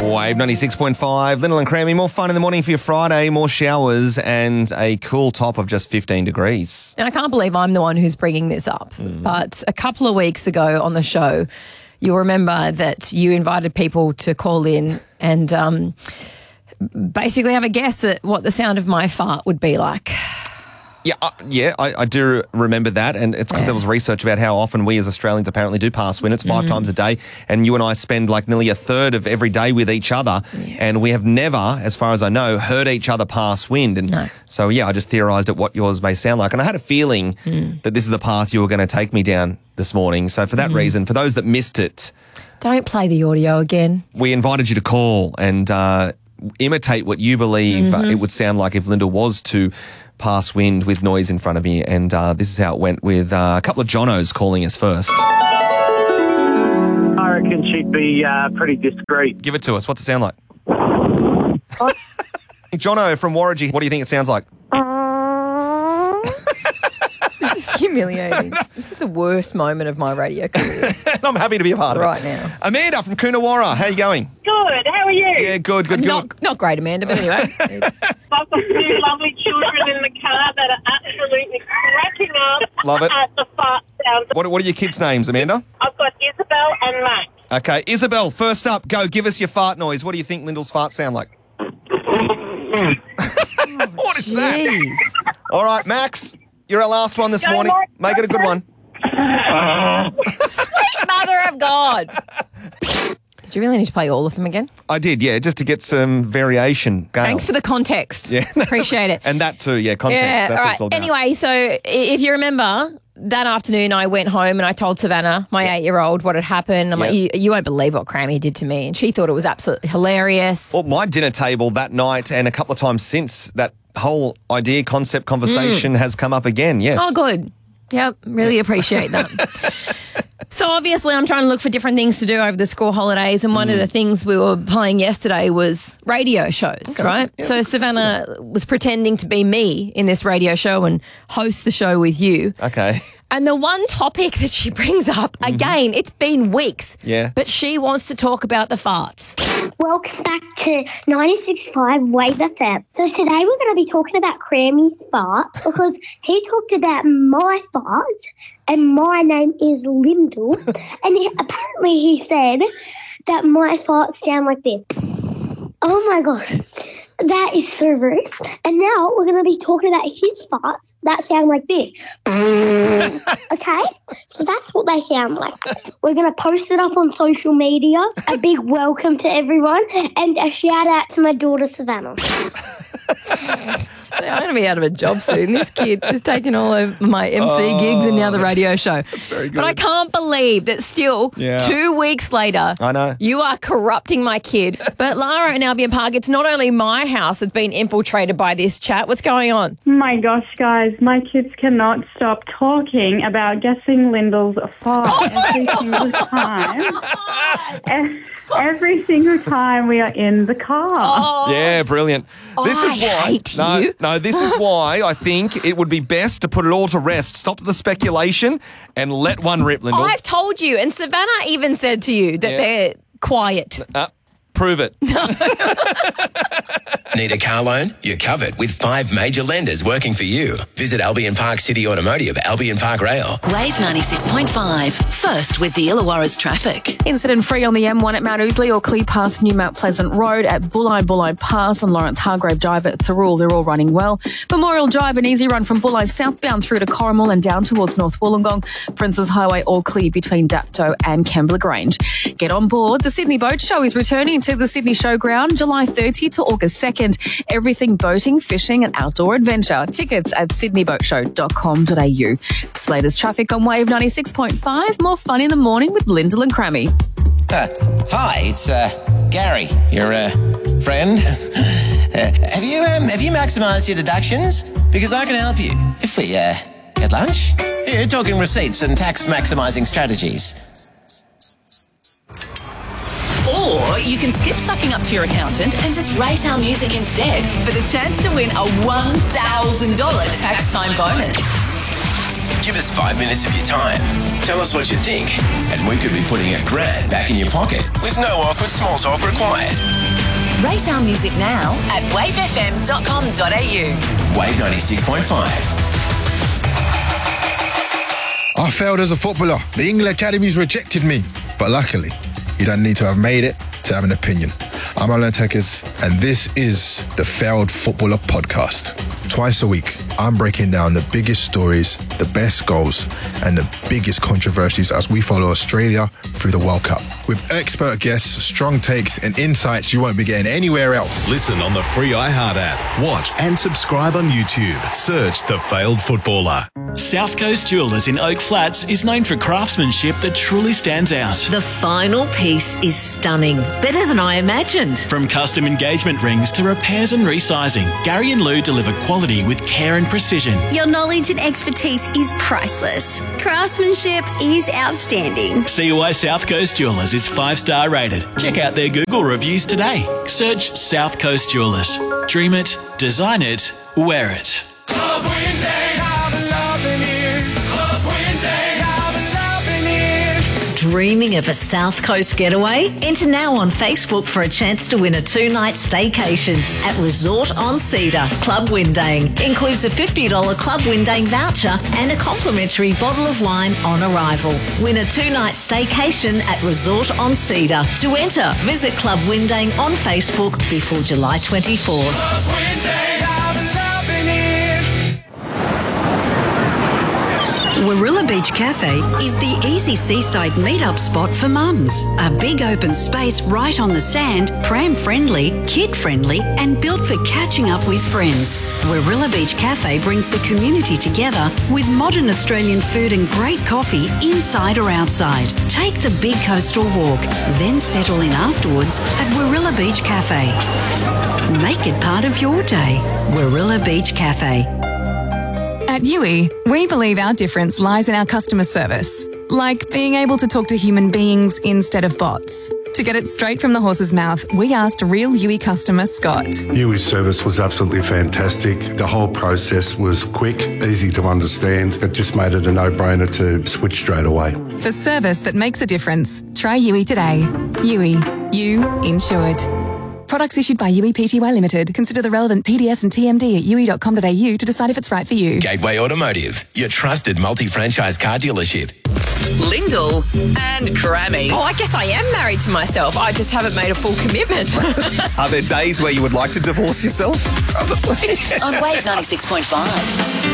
Wave 96.5, Lyndall and Crammy. More fun in the morning for your Friday, more showers and a cool top of just 15 degrees. And I can't believe I'm the one who's bringing this up, but a couple of weeks ago on the show, you'll remember that you invited people to call in and basically have a guess at what the sound of my fart would be like. Yeah, I do remember that, and it's because there was research about how often we as Australians apparently do pass wind. It's 5 times a day, and you and I spend like nearly a third of every day with each other, and we have never, as far as I know, heard each other pass wind. And so, I just theorised at what yours may sound like, and I had a feeling that this is the path you were going to take me down this morning. So for that reason, for those that missed it... Don't play the audio again. We invited you to call and imitate what you believe it would sound like if Lyndall was to pass wind with noise in front of me, and this is how it went with a couple of Jonos calling us first. I reckon she'd be pretty discreet. Give it to us. What's it sound like? Jono from Warragee, what do you think it sounds like? This is humiliating. This is the worst moment of my radio career. And I'm happy to be a part of it. Right now. Amanda from Coonawarra, how are you going? Good. How are you? Yeah, good. Not great, Amanda, but anyway. I've got two lovely children in the car that are absolutely cracking up Love it. at the fart sound. What are your kids' names, Amanda? I've got Isabel and Max. Okay, Isabel, first up, go, give us your fart noise. What do you think Lyndall's farts sound like? What is that? Jeez. All right, Max, you're our last one this morning. Make it a good one. Sweet mother of God. Did you really need to play all of them again? I did, yeah, just to get some variation. Gail. Thanks for the context. Yeah. Appreciate it. And that too, context. Yeah, That's all what it's all right. about. Anyway, so if you remember, that afternoon I went home and I told Savannah, my 8-year-old, what had happened. I'm like, you won't believe what Crammy did to me. And she thought it was absolutely hilarious. Well, my dinner table that night and a couple of times since, that whole idea, concept, conversation has come up again, yes. Oh, good. Yep, really appreciate that. So obviously I'm trying to look for different things to do over the school holidays, and one of the things we were playing yesterday was radio shows, right? Yeah, so Savannah was pretending to be me in this radio show and host the show with you. Okay. And the one topic that she brings up, again, it's been weeks, but she wants to talk about the farts. Welcome back to 96.5 Wave FM. So today we're going to be talking about Crammy's fart because he talked about my fart and my name is Lyndall. And apparently he said that my farts sound like this. Oh my God. That is so rude. And now we're going to be talking about his farts that sound like this. Okay? So that's what they sound like. We're going to post it up on social media. A big welcome to everyone and a shout out to my daughter, Savannah. I'm going to be out of a job soon. This kid is taking all of my MC gigs and now the radio show. That's very good. But I can't believe that still 2 weeks later, I know, you are corrupting my kid. But Lara and Albion Park, it's not only my house that's been infiltrated by this chat. What's going on? My gosh, guys, my kids cannot stop talking about guessing Lyndall's fart every single time. Every single time we are in the car. Yeah, brilliant. This is why. You. No, this is why I think it would be best to put it all to rest. Stop the speculation and let one rip, Lyndall. I've told you, and Savannah even said to you that they're quiet. Prove it. Need a car loan? You're covered with 5 major lenders working for you. Visit Albion Park City Automotive, Albion Park Rail. Wave 96.5. First with the Illawarra's traffic. Incident free on the M1 at Mount Ousley or clear past New Mount Pleasant Road at Bulli Pass and Lawrence Hargrave Drive at Thirroul. They're all running well. Memorial Drive, an easy run from Bulli southbound through to Corrimal and down towards North Wollongong. Princes Highway all clear between Dapto and Kembla Grange. Get on board. The Sydney Boat Show is returning to the Sydney Showground July 30 to August 2nd. Everything boating, fishing and outdoor adventure. Tickets at sydneyboatshow.com.au. Slater's traffic on Wave 96.5. More fun in the morning with Lyndall and Crammy. Hi, it's Gary, your friend. Have you maximised your deductions? Because I can help you. If we get lunch, talking receipts and tax maximising strategies. Or you can skip sucking up to your accountant and just rate our music instead for the chance to win a $1,000 tax time bonus. Give us 5 minutes of your time. Tell us what you think, and we could be putting $1,000 back in your pocket with no awkward small talk required. Rate our music now at wavefm.com.au. Wave 96.5. I failed as a footballer. The England Academies rejected me. But luckily, you don't need to have made it to have an opinion. I'm Alan Tekers, and this is the Failed Footballer Podcast. Twice a week, I'm breaking down the biggest stories, the best goals, and the biggest controversies as we follow Australia through the World Cup. With expert guests, strong takes, and insights you won't be getting anywhere else. Listen on the free iHeart app. Watch and subscribe on YouTube. Search The Failed Footballer. South Coast Jewellers in Oak Flats is known for craftsmanship that truly stands out. The final piece is stunning. Better than I imagined. From custom engagement rings to repairs and resizing, Gary and Lou deliver quality with care and precision. Your knowledge and expertise is priceless. Craftsmanship is outstanding. See why South Coast Jewellers is 5-star rated. Check out their Google reviews today. Search South Coast Jewellers. Dream it, design it, wear it. Club Wednesday, I've been loving it. Club Wednesday, I've been loving it. Dreaming of a South Coast getaway? Enter now on Facebook for a chance to win a 2-night staycation at Resort on Cedar. Club Windang includes a $50 Club Windang voucher and a complimentary bottle of wine on arrival. Win a 2-night staycation at Resort on Cedar. To enter, visit Club Windang on Facebook before July 24th. Club Wednesday, I've been loving it. Warilla Beach Cafe is the easy seaside meet-up spot for mums. A big open space right on the sand, pram-friendly, kid-friendly and built for catching up with friends. Warilla Beach Cafe brings the community together with modern Australian food and great coffee inside or outside. Take the big coastal walk, then settle in afterwards at Warilla Beach Cafe. Make it part of your day. Warilla Beach Cafe. At Yui, we believe our difference lies in our customer service, like being able to talk to human beings instead of bots. To get it straight from the horse's mouth, we asked real Yui customer Scott. Yui's service was absolutely fantastic. The whole process was quick, easy to understand. It just made it a no-brainer to switch straight away. For service that makes a difference, try Yui today. Yui, you insured. Products issued by Yui Pty Limited. Consider the relevant PDS and TMD at yui.com.au to decide if it's right for you. Gateway Automotive, your trusted multi-franchise car dealership. Lyndall and Grammy. Oh, I guess I am married to myself. I just haven't made a full commitment. Are there days where you would like to divorce yourself? Probably. On Wave 96.5.